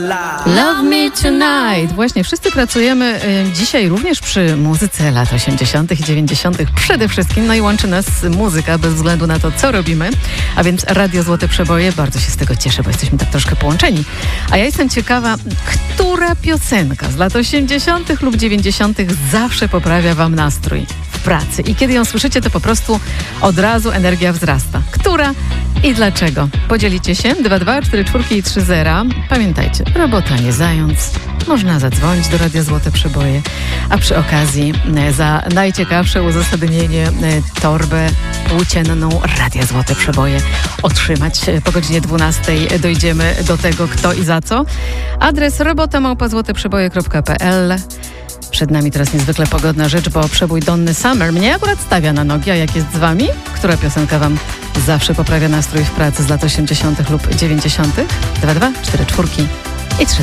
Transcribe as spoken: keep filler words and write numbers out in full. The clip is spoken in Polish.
Love Me Tonight. Właśnie wszyscy pracujemy y, dzisiaj również przy muzyce lat osiemdziesiątych i dziewięćdziesiątych przede wszystkim. No i łączy nas muzyka bez względu na to, co robimy. A więc Radio Złote Przeboje. Bardzo się z tego cieszę, bo jesteśmy tak troszkę połączeni. A ja jestem ciekawa, która piosenka z lat osiemdziesiątych lub dziewięćdziesiątych zawsze poprawia wam nastrój w pracy. I kiedy ją słyszycie, to po prostu od razu energia wzrasta. Która i dlaczego? Podzielicie się dwa dwa cztery cztery i trzy zero. Pamiętajcie, robota nie zając. Można zadzwonić do Radia Złote Przeboje, a przy okazji za najciekawsze uzasadnienie torbę płócienną Radia Złote Przeboje otrzymać. Po godzinie dwunastej dojdziemy do tego, kto i za co. Adres robota małpa złote przeboje kropka p l. Przed nami teraz niezwykle pogodna rzecz, bo przebój Donny Summer mnie akurat stawia na nogi, a jak jest z wami? Która piosenka wam zawsze poprawia nastrój w pracy z lat osiemdziesiątych lub dziewięćdziesiątych? dwa dwa cztery cztery i trzy